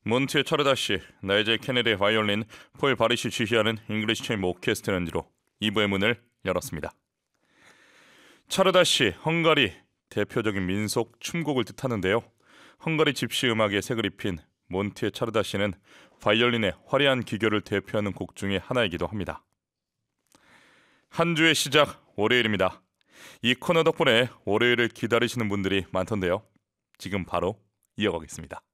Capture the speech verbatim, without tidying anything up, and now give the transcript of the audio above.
몬티에 차르다시, 나이젤 케네디 바이올린, 폴 바리시 지휘하는 잉글리시 체인버 오케스트라 연주로 이 부의 문을 열었습니다. 차르다시, 헝가리 대표적인 민속 춤곡을 뜻하는데요. 헝가리 집시 음악에 색을 입힌 몬티에 차르다시는 바이올린의 화려한 기교를 대표하는 곡 중에 하나이기도 합니다. 한 주의 시작, 월요일입니다. 이 코너 덕분에 월요일을 기다리시는 분들이 많던데요. 지금 바로 이어가겠습니다.